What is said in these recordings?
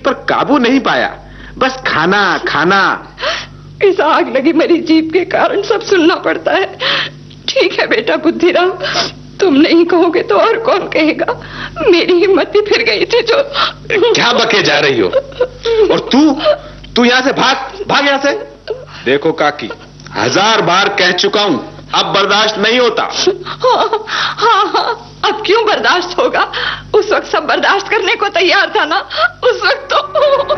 पर काबू नहीं पाया। बस खाना खाना। इस आग लगी मेरी जीभ के कारण सब सुनना पड़ता है। ठीक है बेटा बुद्धिराम, तुम नहीं कहोगे तो और कौन कहेगा। मेरी हिम्मत भी फिर गई थी जो। क्या बके जा रही हो? और तू यहाँ से भाग यहाँ से। देखो काकी, 1000 बार कह चुका हूँ, अब बर्दाश्त नहीं होता। हाँ, अब क्यों बर्दाश्त होगा? उस वक्त सब बर्दाश्त करने को तैयार था ना। उस वक्त तो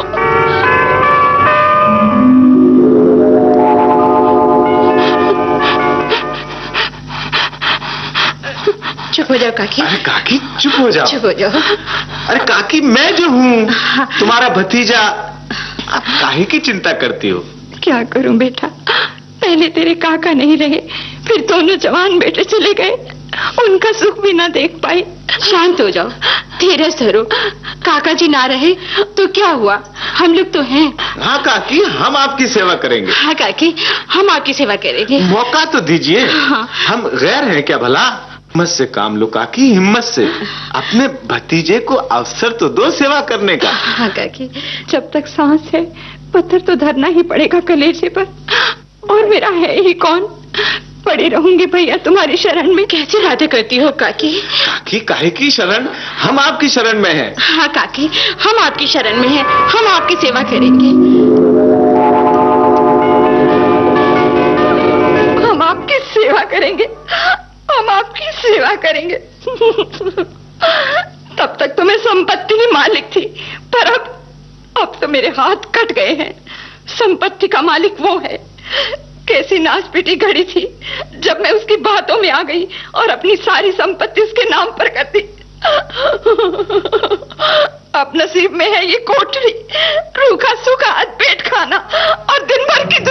चुप हो जाओ काकी। अरे काकी चुप हो जाओ। चुप हो जाओ। अरे काकी, मैं जो हूँ तुम्हारा भतीजा, अब काहे की चिंता करती हो? क्या करूं बेटा, पहले तेरे काका नहीं रहे, फिर दोनों जवान बेटे चले गए, उनका सुख भी ना देख पाई। शांत हो जाओ, धीरज धरो। काका जी ना रहे तो क्या हुआ, हम लोग तो हैं। हाँ काकी, हम आपकी सेवा करेंगे। हाँ काकी, हम आपकी सेवा करेंगे। मौका तो दीजिए। हाँ। हम गैर हैं क्या भला? हिम्मत से काम लो काकी, हिम्मत से। अपने भतीजे को अवसर तो दो सेवा करने का। हाँ काकी, जब तक सांस है पत्थर तो धरना ही पड़ेगा कलेजे पर। और मेरा है ही कौन? पड़ी रहूंगी भैया तुम्हारी शरण में। कैसी बातें करती हो काकी? काकी काहे की शरण? हम आपकी शरण में हैं। हाँ काकी, हम आपकी शरण में हैं, हम आपकी सेवा करेंगे। हम आपकी सेवा करेंगे, हम आपकी सेवा करेंगे। तब तक तो मैं संपत्ति की मालिक थी, पर अब तो मेरे हाथ कट गए हैं। संपत्ति का मालिक वो है। कैसी नाच पीटी घड़ी थी जब मैं उसकी बातों में आ गई और अपनी सारी संपत्ति उसके नाम पर कर दी। अब नसीब में है ये कोठरी, रूखा